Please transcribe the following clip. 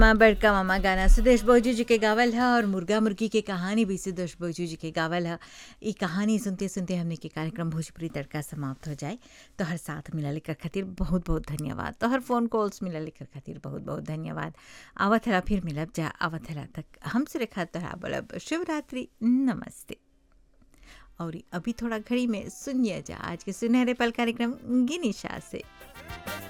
माँ बड़का मामा गाना सुदेश बोजू जी के गावल है और मुर्गा मुर्गी के कहानी भी सुदेश बोजू जी के गावल है। ये कहानी सुनते सुनते हमने के कार्यक्रम भोजपुरी तड़का समाप्त हो जाए। तो हर साथ मिला लेकर खातिर बहुत बहुत धन्यवाद। तो हर फ़ोन कॉल्स मिला लेकर खातिर बहुत बहुत धन्यवाद। आवत हला फिर मिलब जा आवत हला तक हम सुरेखा तोहरा बोलब शिवरात्रि नमस्ते। और अभी थोड़ा घड़ी में सुनिए जा आज के सुनहरे पल कार्यक्रम गिनिशा से।